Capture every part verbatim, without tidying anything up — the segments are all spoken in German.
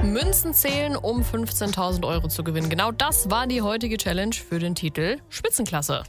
Münzen zählen, um fünfzehntausend Euro zu gewinnen. Genau das war die heutige Challenge für den Titel Spitzenklasse.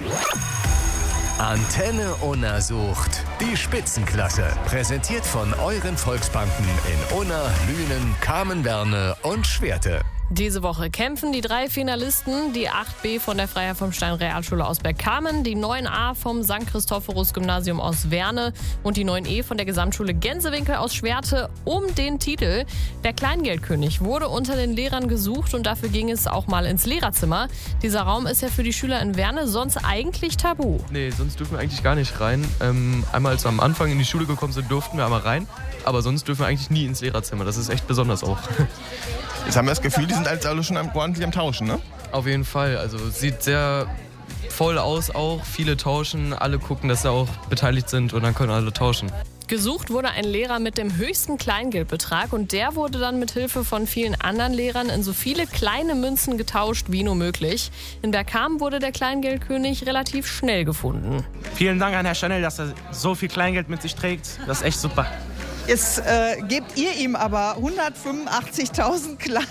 Antenne Unna sucht die Spitzenklasse. Präsentiert von euren Volksbanken in Unna, Lünen, Kamen-Werne und Schwerte. Diese Woche kämpfen die drei Finalisten, die acht B von der Freiherr vom Stein Realschule aus Bergkamen, die neun A vom Sankt Christophorus Gymnasium aus Werne und die neun E von der Gesamtschule Gänsewinkel aus Schwerte um den Titel. Der Kleingeldkönig wurde unter den Lehrern gesucht und dafür ging es auch mal ins Lehrerzimmer. Dieser Raum ist ja für die Schüler in Werne sonst eigentlich tabu. Nee, sonst dürfen wir eigentlich gar nicht rein. Ähm, einmal als wir am Anfang in die Schule gekommen sind, durften wir einmal rein. Aber sonst dürfen wir eigentlich nie ins Lehrerzimmer. Das ist echt besonders auch. Jetzt haben wir das Gefühl, die sind jetzt alle schon ordentlich am Tauschen, ne? Auf jeden Fall. Also sieht sehr voll aus auch. Viele tauschen, alle gucken, dass sie auch beteiligt sind und dann können alle tauschen. Gesucht wurde ein Lehrer mit dem höchsten Kleingeldbetrag und der wurde dann mit Hilfe von vielen anderen Lehrern in so viele kleine Münzen getauscht wie nur möglich. In Bergkamen wurde der Kleingeldkönig relativ schnell gefunden. Vielen Dank an Herr Chanel, dass er so viel Kleingeld mit sich trägt. Das ist echt super. Jetzt äh, gebt ihr ihm aber hundertfünfundachtzigtausend kleine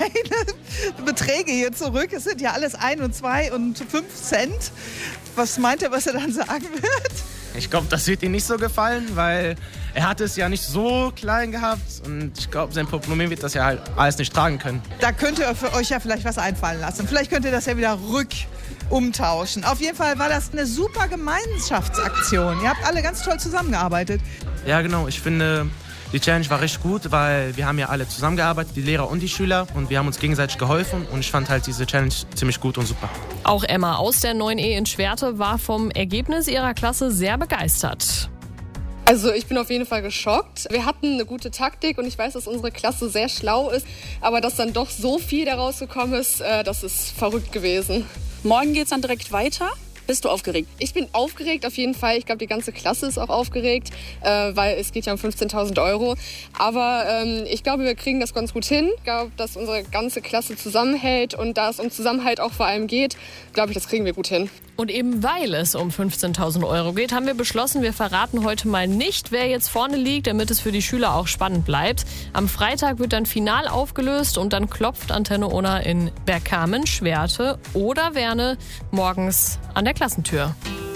Beträge hier zurück. Es sind ja alles ein und zwei und fünf Cent. Was meint ihr, was er dann sagen wird? Ich glaube, das wird ihm nicht so gefallen, weil er hat es ja nicht so klein gehabt. Und ich glaube, sein Problem wird das ja halt alles nicht tragen können. Da könnt ihr für euch ja vielleicht was einfallen lassen. Vielleicht könnt ihr das ja wieder rück umtauschen. Auf jeden Fall war das eine super Gemeinschaftsaktion. Ihr habt alle ganz toll zusammengearbeitet. Ja, genau. Ich finde, die Challenge war recht gut, weil wir haben ja alle zusammengearbeitet, die Lehrer und die Schüler. Und wir haben uns gegenseitig geholfen. Und ich fand halt diese Challenge ziemlich gut und super. Auch Emma aus der neun E in Schwerte war vom Ergebnis ihrer Klasse sehr begeistert. Also ich bin auf jeden Fall geschockt. Wir hatten eine gute Taktik und ich weiß, dass unsere Klasse sehr schlau ist. Aber dass dann doch so viel daraus gekommen ist, das ist verrückt gewesen. Morgen geht's dann direkt weiter. Bist du aufgeregt? Ich bin aufgeregt auf jeden Fall. Ich glaube, die ganze Klasse ist auch aufgeregt, äh, weil es geht ja um fünfzehntausend Euro. Aber ähm, ich glaube, wir kriegen das ganz gut hin. Ich glaube, dass unsere ganze Klasse zusammenhält und da es um Zusammenhalt auch vor allem geht, glaube ich, das kriegen wir gut hin. Und eben weil es um fünfzehntausend Euro geht, haben wir beschlossen, wir verraten heute mal nicht, wer jetzt vorne liegt, damit es für die Schüler auch spannend bleibt. Am Freitag wird dann final aufgelöst und dann klopft Antenne Unna in Bergkamen, Schwerte oder Werne morgens an der Klassentür.